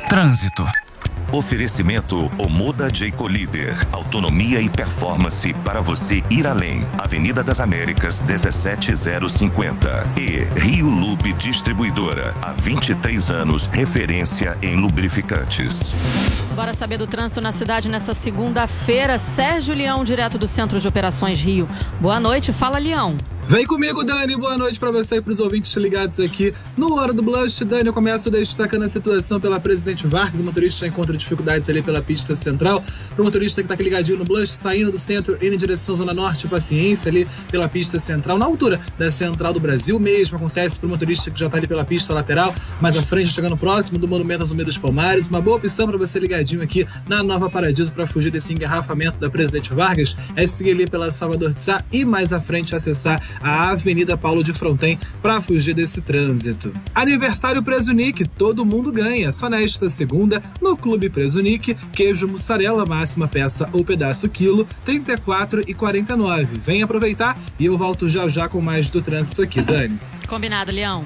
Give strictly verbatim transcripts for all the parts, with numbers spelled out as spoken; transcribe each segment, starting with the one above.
Trânsito. Oferecimento Omoda Jayco Líder. Autonomia e performance para você ir além. Avenida das Américas, dezessete mil cinquenta. E Rio Lube Distribuidora. Há vinte e três anos, referência em lubrificantes. Bora saber do trânsito na cidade nessa segunda-feira. Sérgio Leão, direto do Centro de Operações Rio. Boa noite, fala Leão. Vem comigo, Dani. Boa noite para você e para os ouvintes ligados aqui no Hora do Blush. Dani, eu começo destacando a situação pela Presidente Vargas. O motorista encontra dificuldades ali pela pista central. Para o motorista que está aqui ligadinho no Blush, saindo do centro, indo em direção à Zona Norte, paciência ali pela pista central, na altura da Central do Brasil mesmo. Acontece para o motorista que já está ali pela pista lateral, mais à frente, chegando próximo do Monumento ao Zumbi dos Palmares. Uma boa opção para você ligadinho aqui na Nova Paradiso para fugir desse engarrafamento da Presidente Vargas é seguir ali pela Salvador de Sá e mais à frente acessar a Avenida Paulo de Fronten para fugir desse trânsito. Aniversário Presunic, todo mundo ganha. Só nesta segunda, no Clube Presunic, queijo mussarela, máxima peça ou pedaço quilo, trinta e quatro reais e quarenta e nove centavos. Vem aproveitar e eu volto já já com mais do trânsito aqui, Dani. Combinado, Leão.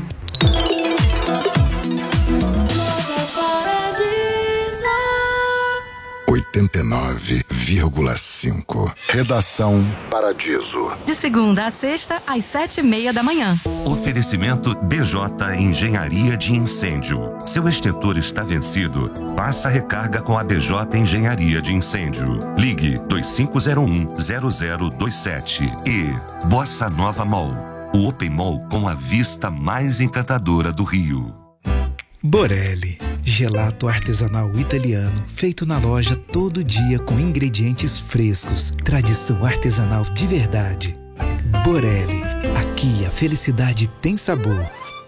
oitenta e nove vírgula cinco. Redação Paradiso. De segunda a sexta, às sete e meia da manhã. Oferecimento B J Engenharia de Incêndio. Seu extintor está vencido? Faça recarga com a B J Engenharia de Incêndio. Ligue dois cinco zero um, zero zero dois sete. E Bossa Nova Mall. O Open Mall com a vista mais encantadora do Rio. Borelli, gelato artesanal italiano, feito na loja todo dia com ingredientes frescos, tradição artesanal de verdade. Borelli, aqui a felicidade tem sabor.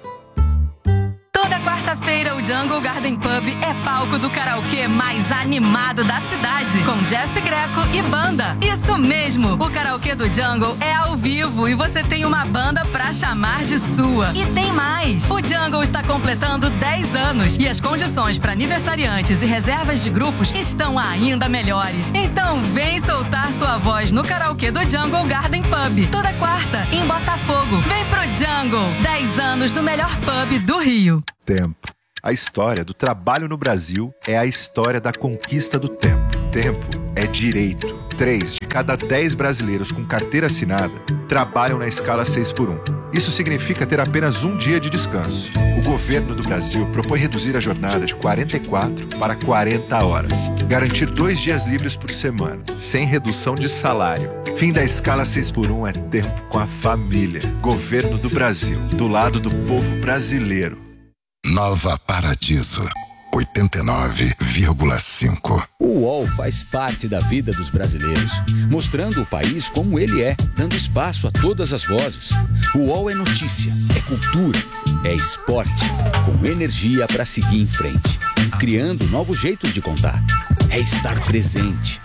Toda quarta-feira, o Jungle Garden Pub é palco do karaokê mais animado da cidade, com Jeff Greco e banda. Isso mesmo, o karaokê do Jungle é ao vivo e você tem uma banda pra chamar de sua. E tem mais, o Jungle está completando dez anos e as condições para aniversariantes e reservas de grupos estão ainda melhores. Então vem soltar sua voz no karaokê do Jungle Garden Pub, toda quarta, em Botafogo. Vem pro Jungle, dez anos do melhor pub do Rio. Tempo. A história do trabalho no Brasil é a história da conquista do tempo. Tempo é direito. Três de cada dez brasileiros com carteira assinada trabalham na escala seis por um. Isso significa ter apenas um dia de descanso. O governo do Brasil propõe reduzir a jornada de quarenta e quatro para quarenta horas. Garantir dois dias livres por semana, sem redução de salário. Fim da escala seis por um é tempo com a família. Governo do Brasil, do lado do povo brasileiro. Nova Paradiso, oitenta e nove vírgula cinco. O U O L faz parte da vida dos brasileiros, mostrando o país como ele é, dando espaço a todas as vozes. O U O L é notícia, é cultura, é esporte, com energia para seguir em frente, criando novos jeitos de contar. É estar presente,